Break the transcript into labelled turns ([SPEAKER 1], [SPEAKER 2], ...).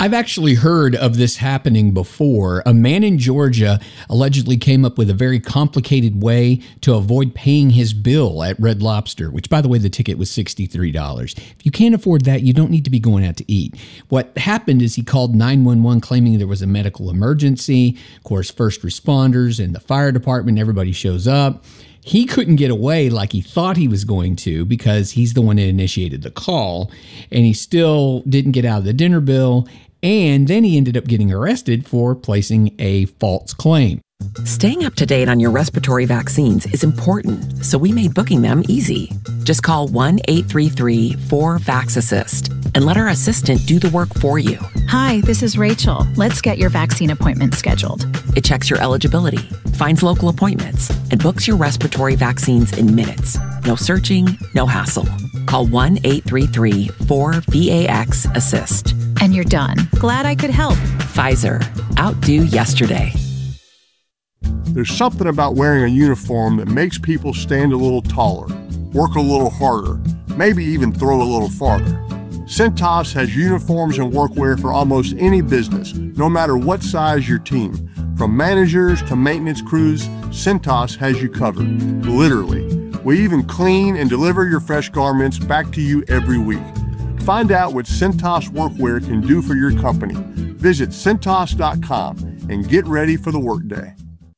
[SPEAKER 1] I've actually heard of this happening before. A man in Georgia allegedly came up with a very complicated way to avoid paying his bill at Red Lobster, which, by the way, the ticket was $63. If you can't afford that, you don't need to be going out to eat. What happened is he called 911 claiming there was a medical emergency. Of course, first responders and the fire department, everybody shows up. He couldn't get away like he thought he was going to because he's the one that initiated the call, and he still didn't get out of the dinner bill, and then he ended up getting arrested for placing a false claim.
[SPEAKER 2] Staying up to date on your respiratory vaccines is important, so we made booking them easy. Just call 1-833-4-VAX-ASSIST and let our assistant do the work for you.
[SPEAKER 3] Hi, this is Rachel. Let's get your vaccine appointment scheduled.
[SPEAKER 2] It checks your eligibility, finds local appointments, and books your respiratory vaccines in minutes. No searching, no hassle. Call 1-833-4-VAX-ASSIST.
[SPEAKER 3] And you're done. Glad I could help.
[SPEAKER 2] Pfizer. Outdo yesterday.
[SPEAKER 4] There's something about wearing a uniform that makes people stand a little taller, work a little harder, maybe even throw a little farther. Cintas has uniforms and workwear for almost any business, no matter what size your team. From managers to maintenance crews, Cintas has you covered, literally. We even clean and deliver your fresh garments back to you every week. Find out what Cintas workwear can do for your company. Visit Cintas.com and get ready for the workday.